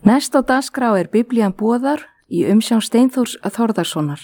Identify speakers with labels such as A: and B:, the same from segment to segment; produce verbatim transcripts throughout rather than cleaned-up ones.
A: Næst á dagskrá er Biblían boðar í umsjón Steinþórs Þórðarsonar.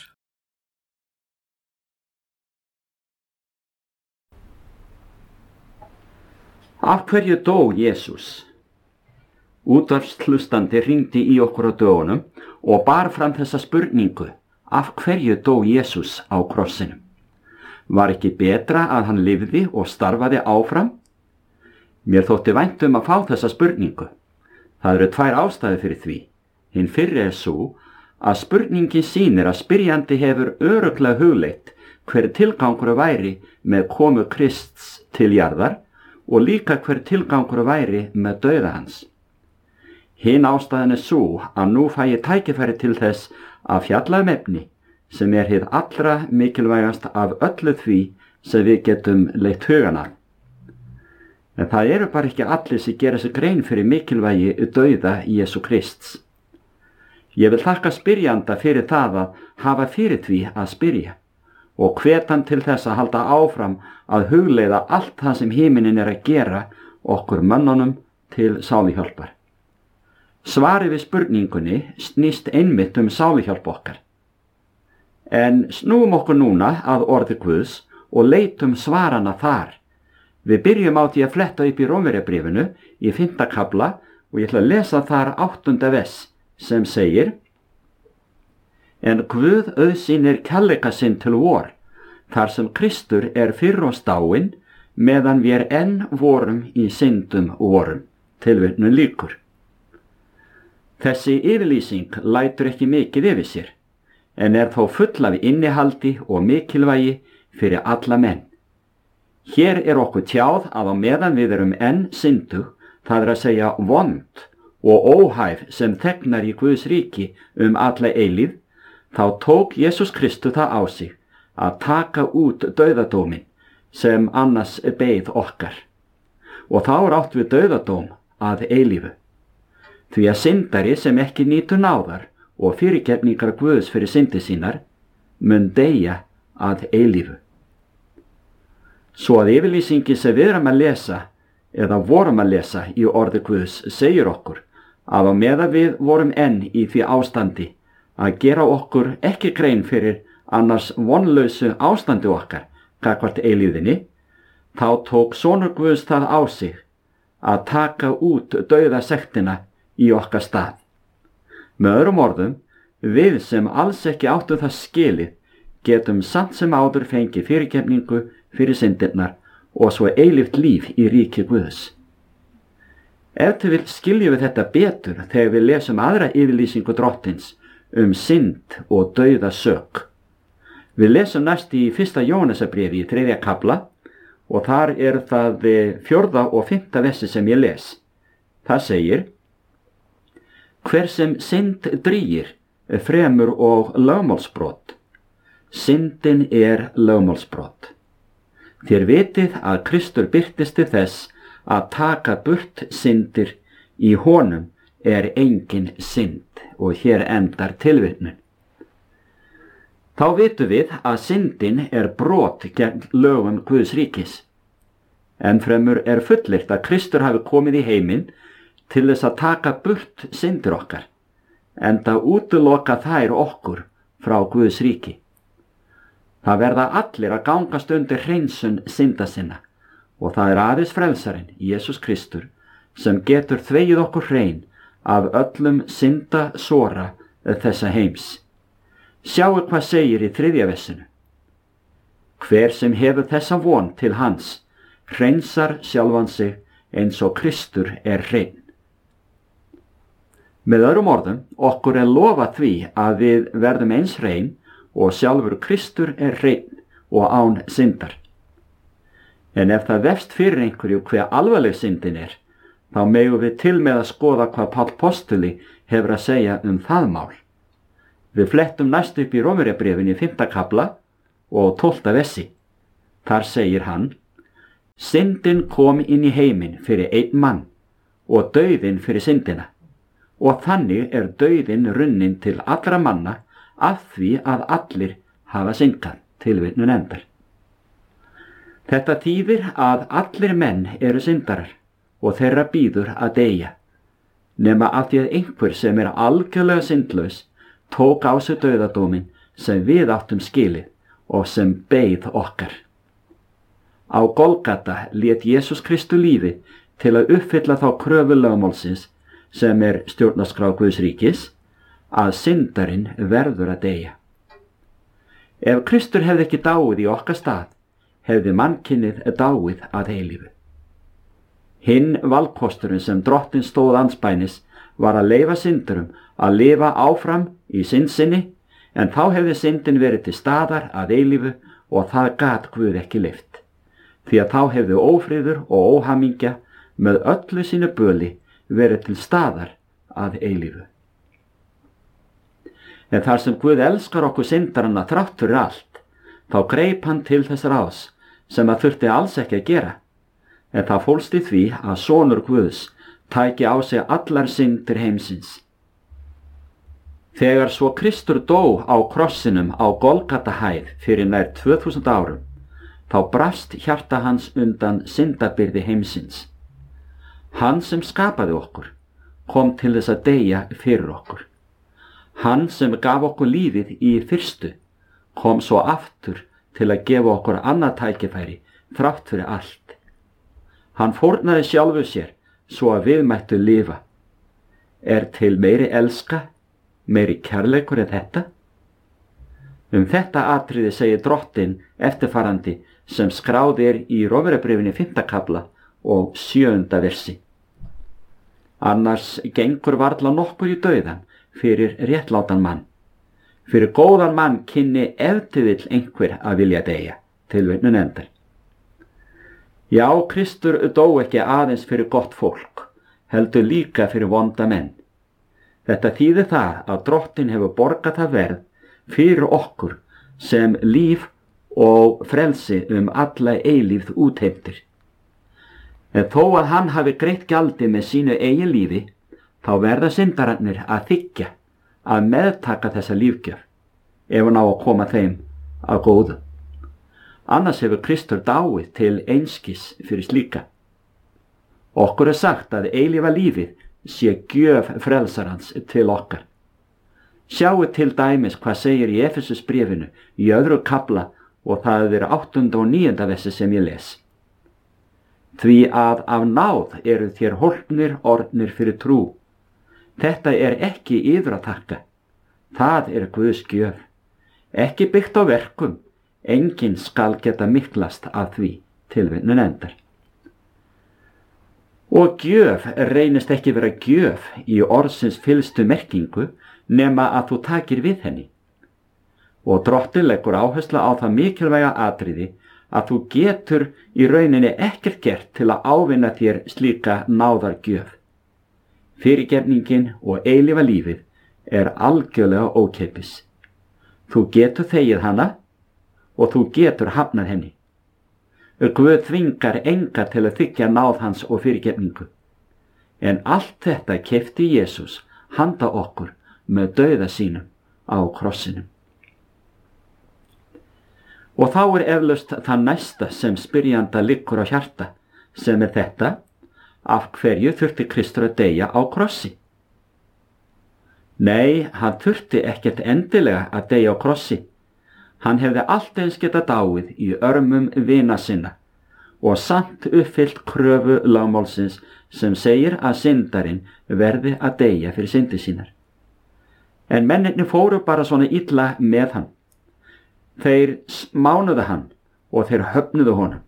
B: Af hverju dó Jesús? Útvarpshlustandi hringdi í okkur á dögunum og bar fram þessa spurningu: af hverju dó Jesús á krossinum? Var ekki betra að hann lifði og starfaði áfram? Mér þótti vænt um að fá þessa spurningu. Það eru tvær ástæður fyrir því. Hinn fyrri er sú að spurningin sýnir að spyrjandi hefur örugglega hugleitt hver tilgangur væri með komu Krists til jarðar og líka hver tilgangur væri með dauða hans. Hin ástæðan er sú að nú fæ ég tækifæri til þess að fjalla um efni sem er hið allra mikilvægast af öllu því sem við getum leitt hugan að. En það eru bara ekki allir sem gera sig grein fyrir mikilvægi dauða Jesú Krists. Ég vil þakka spyrjanda fyrir það að hafa fyrir því að spyrja og hvet hann til þess að halda áfram að hugleiða allt það sem himinin er að gera okkur mönnunum til sáluhjálpar. Svarið við spurningunni snýst einmitt um sáluhjálp okkar. En snúum okkur núna að orði Guðs og leitum svarana þar. Við byrjum á því að fletta upp í Rómverjabréfinu í fimmta kafla og ég ætla að lesa þar áttunda vers sem segir: En Guð auðsýnir kærleika sinn til vor, þar sem Kristur er fyrr og stáinn, meðan við enn vorum í syndum vorum. Tilvitnun lýkur. Þessi yfirlýsing lætur ekki mikið yfir sér, en er þó full af innihaldi og mikilvægi fyrir alla menn. Hér er okkur tjáð að á meðan við erum enn syndug, það er að segja vond og óhæf sem þegnar í Guðs ríki um alla eilífð, þá tók Jesús Kristus það á sig að taka út dauðadóminn sem annars beið okkar. Og þá er átt við dauðadóm að eilífu. Því að syndari sem ekki nýtur náðar og fyrirgefningar Guðs fyrir syndi sínar mun deyja að eilífu. Svo að yfirlýsingi sem við erum að lesa eða vorum að lesa í orði Guðs segir okkur að á meðan við vorum enn í því ástandi að gera okkur ekki grein fyrir annars vonlausu ástandi okkar gagnvart eilífðinni, þá tók sonur Guðs það á sig að taka út dauðasektina í okkar stað. Með öðrum orðum, við sem alls ekki áttum það skilið getum samt sem áður fengið fyrirgefningu fyrir syndirnar og svo eilíft líf í ríki Guðs. Ef þið vil skiljum við þetta betur þegar við lesum aðra yfirlýsingu drottins um synd og dauða sök. Við lesum næst í fyrsta Jóhannesarbréfi í þriðja kafla og þar er það fjórða og fimmta versi sem ég les. Það segir: Hver sem synd drýgir fremur og lögmálsbrot. Syndin er lögmálsbrot. Þér vitið að Kristur birtist til þess að taka burt syndir, í honum er engin synd. Og hér endar tilvitnun. Þá vitum við að syndin er brot gegn lögum Guðs ríkis. Ennfremur er fullyrt að Kristur hafi komið í heiminn til þess að taka burt syndir okkar, enda útiloka þær okkur frá Guðs ríki. Það verða allir að gangast undir hreinsun synda sinna og það er aðeins frelsarinn, Jesús Kristur, sem getur þvegið okkur hrein af öllum synda sora þessa heims. Sjáu hvað segir í þriðja versinu. Hver sem hefur þessa von til hans, hreinsar sjálfan sig eins og Kristur er hreinn. Með öðrum orðum, okkur er lofað því að við verðum eins hrein og sjálfur Kristur er hreinn og án syndar. En ef það vefst fyrir einhverju hver alvarleg syndin er, þá megum við til með að skoða hvað Páll postuli hefur að segja um það mál. Við flettum næst upp í Rómverjabréfinu í fimmta kafla og tólfta versi. Þar segir hann: Syndin kom inn í heiminn fyrir einn mann og dauðinn fyrir syndina. Og þannig er dauðinn runnin til allra manna af því að allir hafa syndað. Tilvitnun endar. Þetta þýðir að allir menn eru syndarar og þeirra bíður að deyja. nema af því að einhver sem er algjörlega syndlaus tók á sig dauðadóminn sem við áttum skilið og sem beið okkar. Á Golgata lét Jesús Kristu lífi til að uppfylla þá kröfu lögmálsins sem er stjórnarskrá Guðs ríkis, að syndarinn verður að deyja. Ef Kristur hefði ekki dáið í okkar stað, hefði mannkynnið dáið að eilífu. Hinn valkosturinn sem Drottinn stóð andspænis var að leyfa syndurum að lifa áfram í syndsinni, en þá hefði syndin verið til staðar að eilífu og það gat Guð ekki leyft, því að þá hefði ófriður og óhamingja með öllu sínu böli verið til staðar að eilífu. En þar sem Guð elskar okkur syndarana þrátt fyrir allt, þá greip hann til þess ráðs sem að þurfti alls ekki að gera, en það fólst í því að sonur Guðs tæki á sig allar syndir heimsins. Þegar svo Kristur dó á krossinum á Golgata hæð fyrir nær tvö þúsund árum, þá brast hjarta hans undan syndabyrði heimsins. Hann sem skapaði okkur kom til þess að deyja fyrir okkur. Hann sem gaf okkur lífið í fyrstu kom svo aftur til að gefa okkur annað tækifæri þrátt fyrir allt. Hann fórnaði sjálfu sér svo að við mættu lifa. Er til meiri elska, meiri kærleikur en þetta? Um þetta atriði segir Drottinn eftirfarandi sem skráð er í Rómverjabréfinu fimmta kafla og sjöunda versi. Annars gengur varla nokkur í dauðan fyrir réttlátan mann. Fyrir góðan mann kynni ef til vill einhver að vilja deyja, tilvitnun endar. Já, Kristur dó ekki aðeins fyrir gott fólk, heldur líka fyrir vonda menn. Þetta þýðir það að Drottinn hefur borgað það verð fyrir okkur sem líf og frelsi um alla eilífð útheimtir. En þó að hann hafi greitt gjaldið með sínu eigin lífi, þá verða syndararnir að þiggja, að meðtaka þessa lífgjöf, ef hann á að koma þeim að góðu. Annars hefur Kristur dáið til einskis fyrir slíka. Okkur er sagt að eilífa lífið sé gjöf frelsarans til okkar. Sjáu til dæmis hvað segir í Efesusbréfinu í öðru kafla og það er áttunda og níunda versi sem ég les. Því að af náð eru þér hólpnir orðnir fyrir trú. Þetta er ekki yður að þakka. Það er Guðs gjöf. Ekki byggt á verkum. Enginn skal geta miklast af því, tilvitnun endar. Og gjöf reynist ekki vera gjöf í orðsins fyllstu merkingu nema að þú takir við henni. Og Drottinn leggur áherslu á það mikilvæga atriði að þú getur í rauninni ekkert gert til að ávinna þér slíka náðargjöf. Fyrirgefningin og eilífa lífið er algjörlega ókeypis. Þú getur þegið hana og þú getur hafnað henni. Guð þvingar enga til að þiggja náð hans og fyrirgefningu. En allt þetta keypti Jesús handa okkur með dauða sínum á krossinum. Og þá er eflaust það næsta sem spyrjanda liggur á hjarta, sem er þetta: af hverju þurfti Kristur að deyja á krossi? Nei, hann þurfti ekkert endilega að deyja á krossi. Hann hefði allt eins geta dáið í örmum vina sinna og samt uppfyllt kröfu lögmálsins sem segir að syndarinn verði að deyja fyrir syndir sínar. En mennirnir fóru bara svona illa með hann. Þeir mánuðu hann og þeir höfnuðu honum.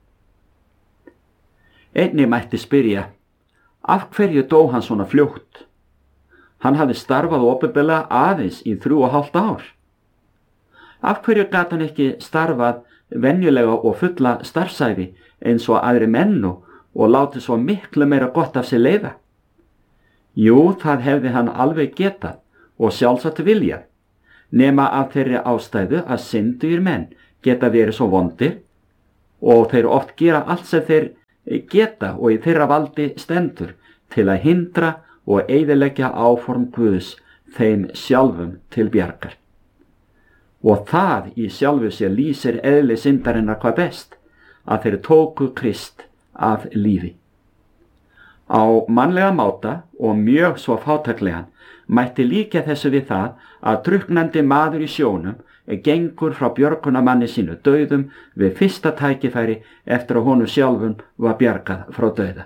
B: Einnig mætti spyrja, af hverju dó hann svona fljótt? Hann hafði starfað opinberlega aðeins í þrjú og hálft ár. Af hverju gat hann ekki starfað venjulega og fulla starfsæfi eins og aðri menn og látið svo miklu meira gott af sér leiða? Jú, það hefði hann alveg getað og sjálfsagt viljað, nema af þeirri ástæðu að syndugir menn geta verið svo vondir og þeir oft gera allt sem þeir geta og í þeirra valdi stendur til að hindra og eyðileggja áform Guðs þeim sjálfum til bjargar. Og það í sjálfu sér lýsir eðli syndarinnar hvað best, að þeir tóku Krist af lífi. Á mannlega máta og mjög svo fátæklegan mætti líka þessu við það að drukknandi maður í sjónum gengur frá björgunarmanni sínu dauðum við fyrsta tækifæri eftir að honum sjálfum var bjargað frá dauða.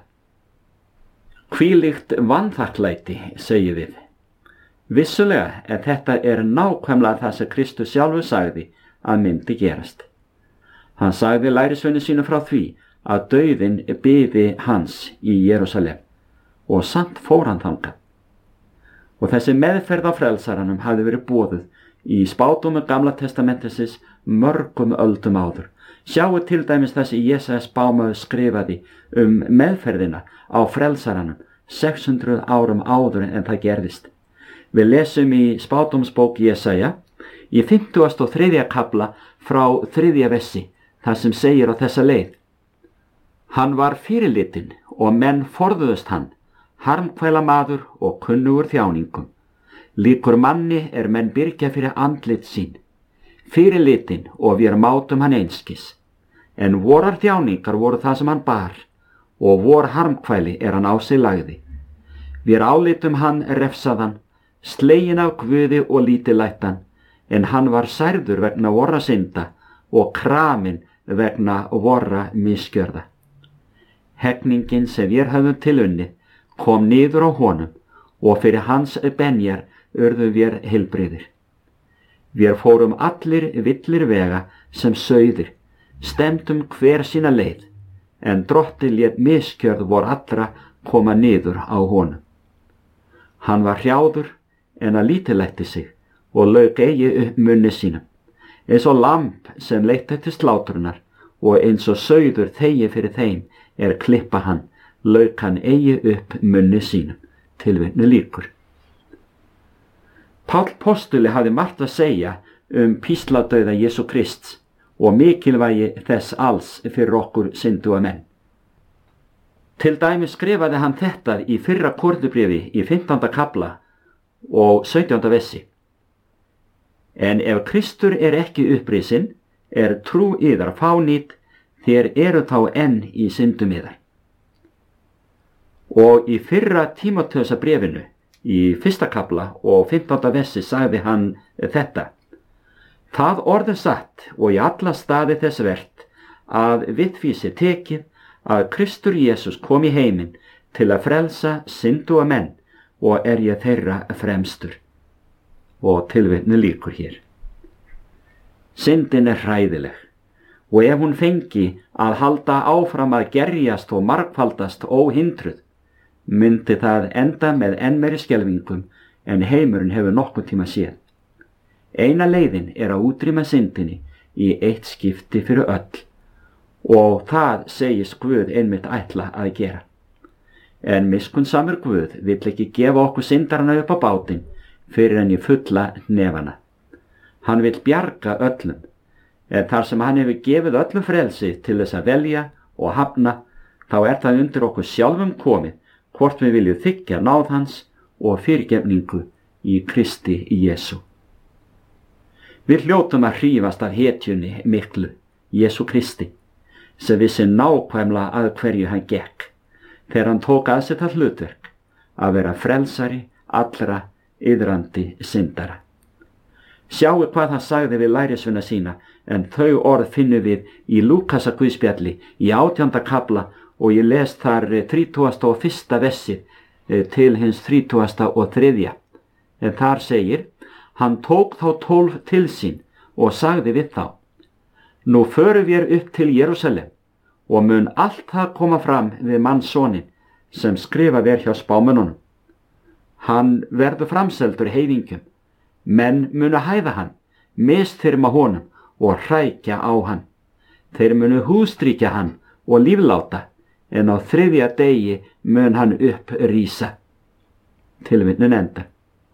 B: Hvílíkt vanþakklæti, segjum við. Vissulega en þetta er nákvæmlega það sem Kristus sjálfur sagði að myndi gerast. Hann sagði lærisveini sínu frá því að dauðinn biði hans í Jerúsalem og samt fór hann þangað. Og þessi meðferð á frelsaranum hafði verið boðuð í spádómi Gamla testamentisins mörgum öldum áður. Sjáu til dæmis þessi Jesaja spámaður skrifaði um meðferðina á frelsaranum sex hundruð árum áður en það gerðist. Við lesum í spádómsbók Jesaja í fimmtugasta og þriðja kafla frá þriðja vessi þar sem segir á þessa leið: Hann var fyrirlitinn og menn forðuðust hann, harmkvæla maður og kunnugur þjáningum. Líkur manni er menn byrgja fyrir andlit sín, fyrirlitinn og vér mátum hann einskis. En vorar þjáningar voru það sem hann bar, og vor harmkvæli er hann á sig lagði. Vér álitum hann refsaðan, slegin af Guði og lítillættan, en hann var særður vegna vorra synda og kramin vegna vorra misgjörða. Hegningin sem vér höfum til unnið kom niður á honum og fyrir hans benjar urðu vér heilbrigðir. Vér fórum allir villir vega sem sauðir, stemdum hver sína leið, en Drotti lét misgjörð vor allra koma niður á honum. Hann var hrjáður en að lítillætti sig og lauk eigi upp munni sínum, eins og lamb sem leitt til slátrunar og eins og sauður þegi fyrir þeim er klippa hann, lauk hann eigi upp munni sínum. Tilvitnun lýkur. Páll postuli hafði margt að segja um písladauða Jesú Krists og mikilvægi þess alls fyrir okkur synduga menn. Til dæmi skrifaði hann þetta í fyrra Korintubréfi í fimmtánda kafla og sautjánda vessi. En ef Kristur er ekki upprisinn, er trú yðar fánýt, þér eru þá enn í syndum yðar. Og í fyrra Tímóteusar bréfinu, í fyrsta kafla og fimmtánda vessi sagði hann þetta: Það orðið satt og í alla staði þess vert að við því sé tekið að Kristur Jesús kom í heiminn til að frelsa synduga menn og er ég þeirra fremstur. Og tilvitnun lýkur hér. Syndin er hræðileg og ef hún fengi að halda áfram að gerjast og margfaldast óhindruð, myndi það enda með enn meiri skelfingum en heimurinn hefur nokkuð tíma séð. Eina leiðin er að útrýma syndinni í eitt skipti fyrir öll og það segist Guð einmitt ætla að gera. En miskunnsamur Guð vill ekki gefa okkur syndarana upp á bátinn fyrir en í fulla nefana. Hann vill bjarga öllum, en þar sem hann hefur gefið öllum frelsi til þess að velja og hafna, þá er það undir okkur sjálfum komið hvort við viljum þiggja náð hans og fyrirgefningu í Kristi Jesú. Við hljótum að hrífast af hetjunni miklu, Jesú Kristi, sem vissi nákvæmlega að hverju hann gekk, þegar hann tók að sér það hlutverk að vera frelsari allra iðrandi syndara. Sjáu hvað hann sagði við lærisveina sína, en þau orð finnum við í Lúkasar guðspjalli í átjánda kafla og ég les þar þrítugasta og fyrsta vessið til hins þrítugasta og þriðja. En þar segir: Hann tók þá tólf til sín og sagði við þá: Nú förum við upp til Jerúsalem og mun allt það koma fram við mannssonin sem skrifað er hjá spámönnunum. Hann verður framseldur heiðingjum, menn munu hæða hann, misþyrma honum og hrækja á hann. Þeir munu hústríkja hann og lífláta, en á þriðja degi mun hann upp rísa. Tilvitnun enda.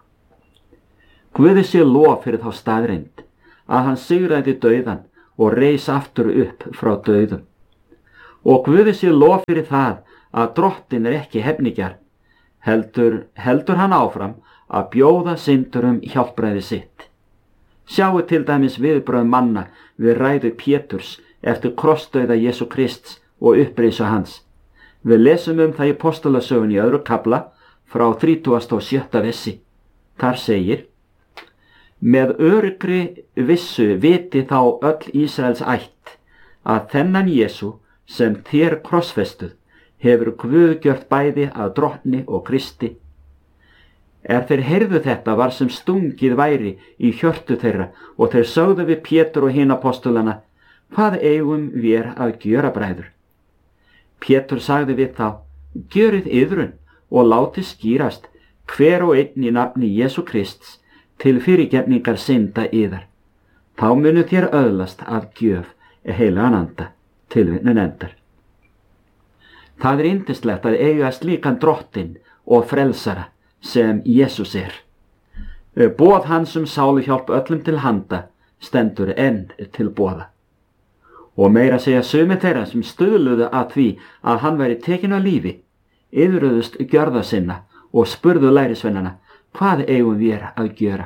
B: Guði sé lof fyrir þá staðreind að hann sigraði dauðan og reis aftur upp frá dauðum. Og Guði sé lof fyrir það að Drottin er ekki hefnigjarn, heldur, heldur hann áfram að bjóða syndurum hjálpræði sitt. Sjáu til dæmis viðbrögð manna við ræðu Péturs eftir krossdauða Jesú Krists og upprisu hans. Við lesum um það í Postulasögunni í öðru kafla frá þrítugasta og sjötta versi. Þar segir: Með öruggri vissu viti þá öll Ísraels ætt að þennan Jesú sem þér krossfestuð hefur Guð gjört bæði að drottni og Kristi. Er þeir heyrðu þetta var sem stungið væri í hjörtu þeirra og þeir sögðu við Pétur og hina apostolana: Hvað eigum við að gjöra, bræður? Pétur sagði við þá: Gjörið iðrun og látið skýrast hver og einn í nafni Jesú Krists til fyrirgefningar synda yðar. Þá munu þér öðlast að gjöf heilagan anda. Tilvitnun endar. Það er yndislegt að eiga slíkan drottinn og frelsara sem Jesús er. Boð hans um sáluhjálp öllum til handa stendur enn til boða. Og meira segja sumir þeirra sem stuðluðu að því að hann væri tekinn af lífi, iðruðust gjörða sinna og spurðu lærisveinana: Hvað eigum við að gjöra?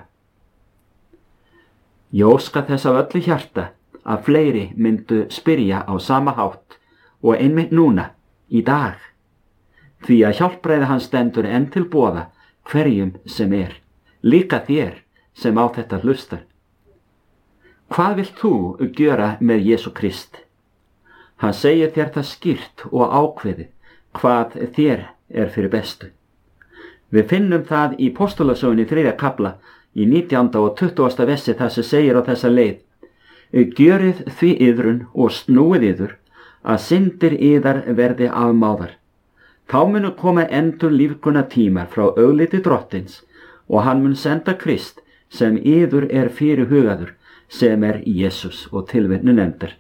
B: Ég óska þess af öllu hjarta að fleiri myndu spyrja á sama hátt og einmitt núna, í dag, því að hjálpræði hans stendur enn til boða hverjum sem er, líka þér sem á þetta hlustar. Hvað vilt þú gjöra með Jesú Krist? Hann segir þér það skýrt og ákveðið hvað þér er fyrir bestu. Við finnum það í Postulasögunni þriðja kafla í nítjánda og tuttugasta versi þar sem segir á þessa leið: Gjörið því iðrun og snúið yður að syndir yðar verði afmáðar. Þá munu koma endur lífguna tímar frá augliti drottins og hann mun senda Krist sem yður er fyrir hugaður, sem er Jesús. Og tilvitnun endar.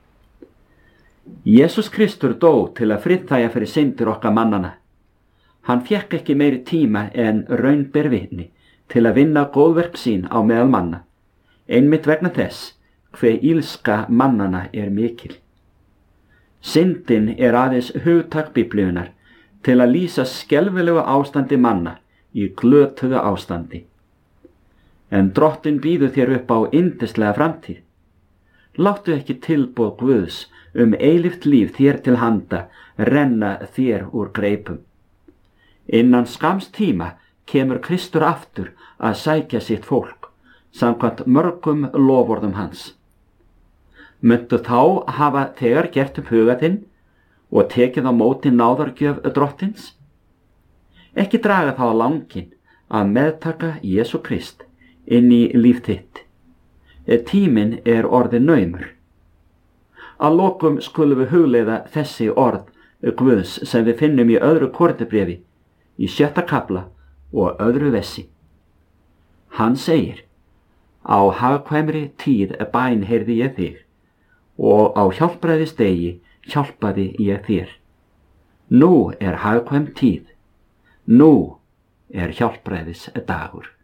B: Jesús Kristur dó til að friðþægja fyrir syndir okkar mannana. Hann fékk ekki meiri tíma en raun ber vitni til að vinna góðverk sín á meðal manna, einmitt vegna þess hve ílska mannana er mikil. Syndin er aðeins hugtak Biblíunnar til að lýsa skelfilegu ástandi manna í glötuðu ástandi. En drottinn býður þér upp á yndislega framtíð. Láttu ekki tilboð Guðs um eilíft líf þér til handa renna þér úr greipum. Innan skams tíma kemur Kristur aftur að sækja sitt fólk, samkvæmt mörgum loforðum hans. Muntu þá hafa þegar gert upp huga þinn og tekið á móti náðargjöf drottins? Ekki draga þá á langinn að meðtaka Jesú Krist inn í líf þitt. Tíminn er orðið naumur. Að lokum skulum við hugleiða þessi orð Guðs sem við finnum í öðru Korinthubréfi í sjötta kafla og öðru versi. Hann segir: Á hagkvæmri tíð bæn heyrði ég þig og á hjálpræðisdegi hjálpaði ég þér. Nú er hagkvæm tíð, nú er hjálpræðis dagur.